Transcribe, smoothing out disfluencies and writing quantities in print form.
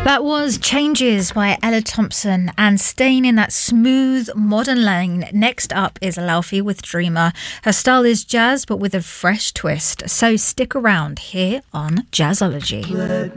That was Changes by Ella Thompson, and staying in that smooth modern lane, next up is Laufey with Dreamer. Her style is jazz but with a fresh twist, so stick around here on Jazzology.